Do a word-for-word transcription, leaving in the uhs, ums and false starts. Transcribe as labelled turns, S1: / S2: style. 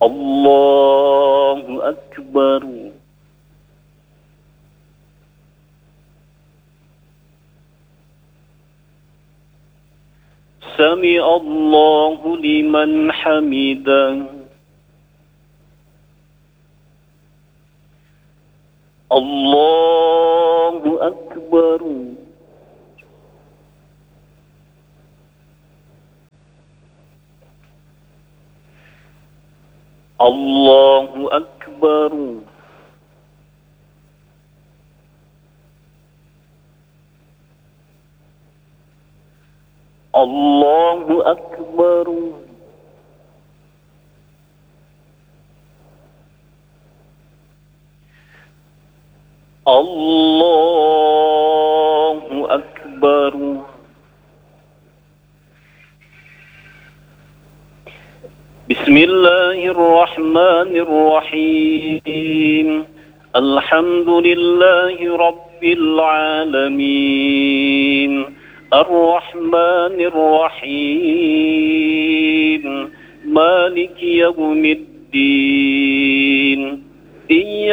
S1: Allahu Akbar. Sami Allahu liman hamidah. Allahu Akbar. Allahu Akbar. Allahu Akbar. Allahu Akbar. Bismillahirrahmanirrahim. Alhamdulillahi Rabbil Alamin. Ar-Rahmanir-Rahim. Maliki yawmiddin.